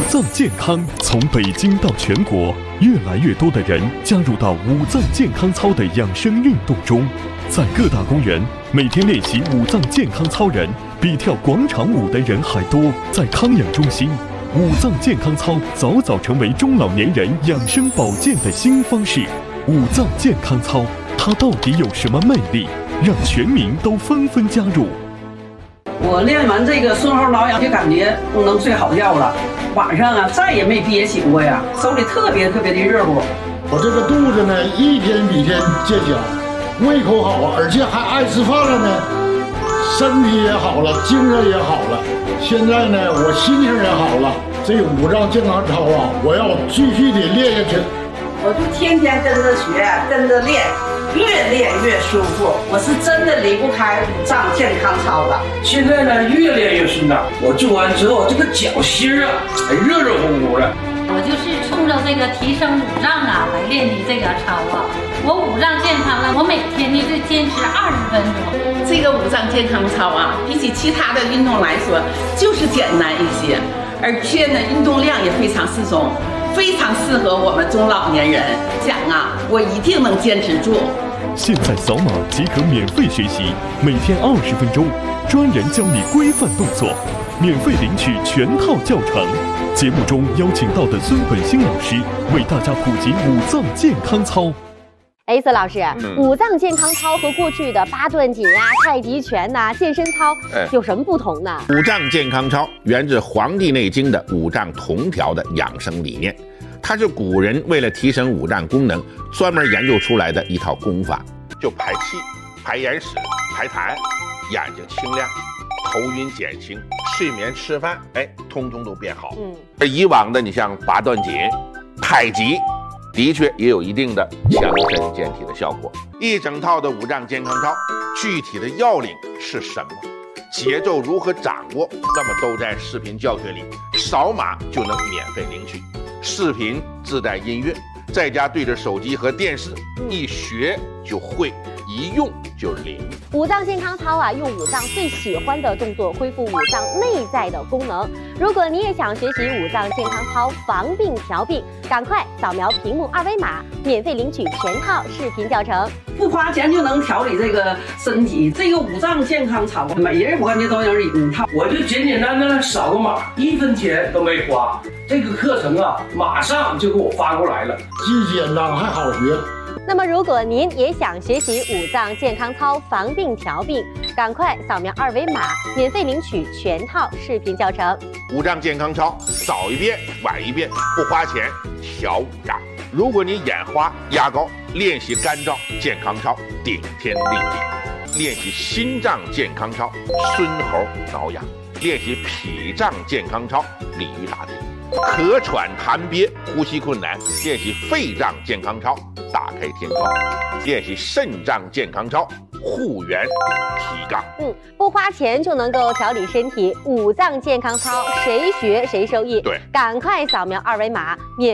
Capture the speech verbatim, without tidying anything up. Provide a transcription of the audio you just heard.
脏健康从北京到全国，越来越多的人加入到五脏健康操的养生运动中。在各大公园，每天练习五脏健康操人比跳广场舞的人还多。在康养中心，五脏健康操早早成为中老年人养生保健的新方式。五脏健康操，它到底有什么魅力，让全民都纷纷加入？ 我练完这个顺后挠痒，就感觉能睡好觉了。晚上啊，再也没憋醒过呀，手里特别特别的热乎。 我这个肚子呢，一天比一天见小，胃口好啊，而且还爱吃饭了呢，身体也好了，精神也好了。现在呢，我心情也好了。这五脏健康操啊，我要继续的练下去。 我就天天跟着学，跟着练。越练越舒服，我是真的离不开五脏健康操的。 现在呢，越练越顺当。我做完之后，这个脚心啊，还热热乎乎的。 我就是冲着这个提升五脏啊来练的这个操啊。我五脏健康了，我每天呢就坚持二十分钟。 这个五脏健康操啊，比起其他的运动来说，就是简单一些，而且呢，运动量也非常适中。非常适合我们中老年人，想啊，我一定能坚持住。 现在扫码即可免费学习，每天二十分钟，专人教你规范动作，免费领取全套教程。节目中邀请到的孙本兴老师为大家普及五脏健康操。 哎，孙老师，嗯、五脏健康操和过去的八段锦啊、太极拳呐、啊、健身操有什么不同呢？ 五脏健康操源自《黄帝内经》的五脏同调的养生理念，它是古人为了提升五脏功能专门研究出来的一套功法，就排气、排眼屎、排痰，眼睛清亮，头晕减轻，睡眠吃饭，哎，通通都变好。嗯，而以往的你像八段锦、太极。的确也有一定的强身健体的效果。一整套的五脏健康操，具体的要领是什么？节奏如何掌握？那么都在视频教学里，扫码就能免费领取。视频自带音乐，在家对着手机和电视，一学就会，一用就灵。 五脏健康操啊，用五脏最喜欢的动作恢复五脏内在的功能。如果你也想学习五脏健康操防病调病，赶快扫描屏幕二维码，免费领取全套视频教程， 不花钱就能调理这个身体。这个五脏健康操，每人我感觉都能领一套。 我就简简单单的扫个码，一分钱都没花。这个课程啊，马上就给我发过来了， 既简单还好学。 那么，如果您也想学习五脏健康操防病调病，赶快扫描二维码，免费领取全套视频教程。 五脏健康操，早一遍晚一遍，不花钱调五脏。如果你眼花压高，练习肝脏健康操，顶天立地；练习心脏健康操，孙猴挠痒；练习脾脏健康操，鲤鱼打挺。咳喘痰憋呼吸困难，练习肺脏健康操，打开天窗；练习肾脏健康操，护元提杠。 嗯，不花钱就能够调理身体，五脏健康操谁学谁受益。 对， 赶快扫描二维码免。